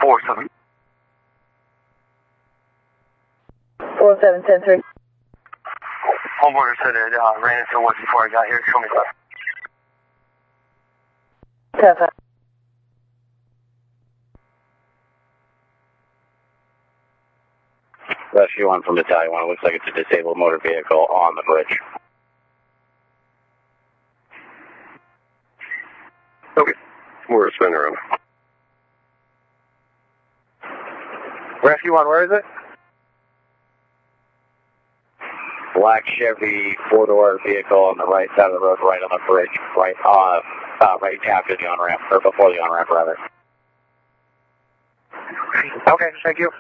47. 4710-3. Homeborder said it ran into once before I got here. Show me that. 10-5. Rescue 1 from Battalion 1. It looks like it's a disabled motor vehicle on the bridge. Okay. We're spinning around. Rescue 1, where is it? Black Chevy 4-door vehicle on the right side of the road, right on the bridge, right after the on-ramp, or before the on-ramp, rather. Okay, thank you.